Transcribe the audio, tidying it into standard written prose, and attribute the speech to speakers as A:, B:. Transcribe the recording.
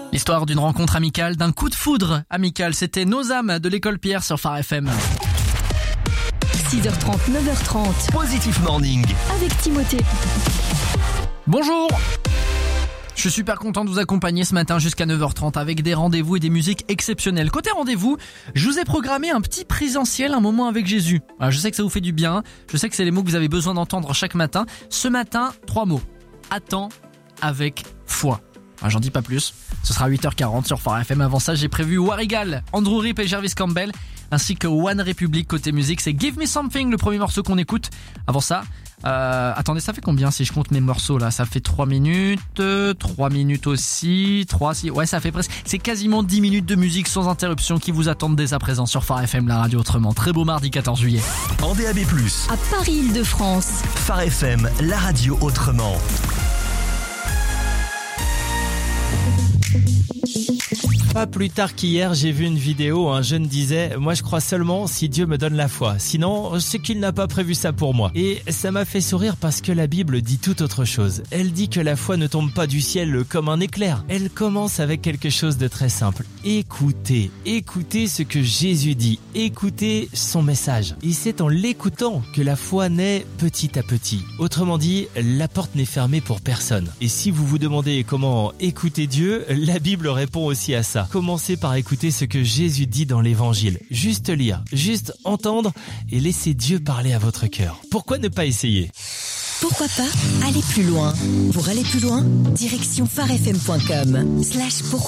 A: L'histoire d'une rencontre amicale, d'un coup de foudre amical. C'était Nos âmes de l'école Pierre sur Phare FM.
B: 6h30, 9h30.
C: Positive Morning.
B: Avec Timothée.
A: Bonjour. Je suis super content de vous accompagner ce matin jusqu'à 9h30 avec des rendez-vous et des musiques exceptionnelles. Côté rendez-vous, je vous ai programmé un petit présentiel, un moment avec Jésus. Alors, je sais que ça vous fait du bien, je sais que c'est les mots que vous avez besoin d'entendre chaque matin. Ce matin, 3 mots. Attends avec foi. Alors, j'en dis pas plus, ce sera 8h40 sur Phare FM. Avant ça, j'ai prévu Warrigal, Andrew Rip et Jarvis Campbell, ainsi que One Republic côté musique. C'est Give Me Something, le premier morceau qu'on écoute. Avant ça, attendez, ça fait combien si je compte mes morceaux là? Ça fait 3 minutes, 3 minutes aussi, 3, 6, ouais ça fait presque, c'est quasiment 10 minutes de musique sans interruption qui vous attendent dès à présent sur Phare FM, la radio autrement. Très beau mardi 14 juillet.
C: En DAB+,
B: À Paris-Île-de-France.
C: Phare FM, la radio autrement.
D: Pas plus tard qu'hier, j'ai vu une vidéo où un jeune disait « Moi je crois seulement si Dieu me donne la foi, sinon c'est qu'il n'a pas prévu ça pour moi ». Et ça m'a fait sourire parce que la Bible dit tout autre chose. Elle dit que la foi ne tombe pas du ciel comme un éclair. Elle commence avec quelque chose de très simple. Écoutez ce que Jésus dit, écoutez son message. Et c'est en l'écoutant que la foi naît petit à petit. Autrement dit, la porte n'est fermée pour personne. Et si vous vous demandez comment écouter Dieu, la Bible répond aussi à ça. Commencez par écouter ce que Jésus dit dans l'évangile. Juste lire, juste entendre et laissez Dieu parler à votre cœur. Pourquoi ne pas essayer ?
B: Pourquoi pas aller plus loin? Pour aller plus loin, direction pharefm.com/pourquoi